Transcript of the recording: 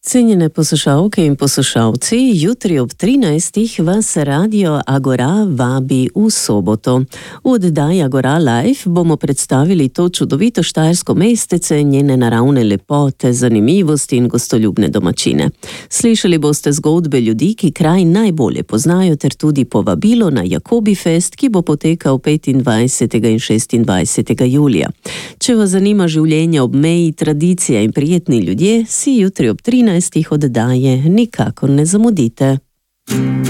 Cenjene poslušalke in poslušalci, jutri ob 13. vas Radio Agora vabi v soboto. V oddaji Agora Live bomo predstavili to čudovito štajersko mestece, njene naravne lepote, zanimivosti in gostoljubne domačine. Slišali boste zgodbe ljudi, ki kraj najbolje poznajo, ter tudi povabilo na Jakobi Fest, ki bo potekal 25. in 26. julija. Če vas zanima življenje ob meji, tradicija in prijetni ljudje, si jutri ob 13. oddaje nikakor ne zamudite.